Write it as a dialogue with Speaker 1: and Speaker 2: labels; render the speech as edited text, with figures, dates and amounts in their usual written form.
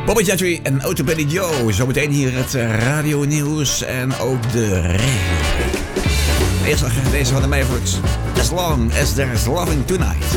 Speaker 1: Bobby Gentry en Autobelly Joe. Zometeen hier het radio nieuws en ook de regio. Eerst nog deze van de Mavericks. As long as there's loving tonight.